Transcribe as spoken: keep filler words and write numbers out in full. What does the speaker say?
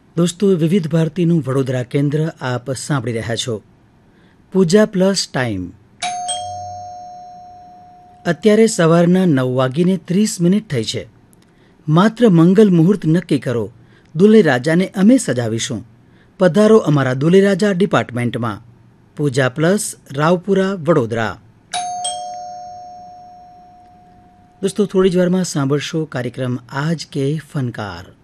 દોસ્તો, વિવિધ ભારતીનું વડોદરા કેન્દ્ર આપ સાંભળી રહ્યા છો. પૂજા પ્લસ ટાઈમ. અત્યારે સવારના નવ વાગીને ત્રીસ મિનિટ થઈ છે. માત્ર મંગલ મુહૂર્ત નક્કી કરો, દુલ્હે રાજાને અમે સજાવીશું. પધારો અમારા દુલ્હે રાજા ડિપાર્ટમેન્ટમાં. પૂજા પ્લસ, રાવપુરા, વડોદરા. દોસ્તો, થોડી જ વારમાં સાંભળશો કાર્યક્રમ આજ કે ફનકાર.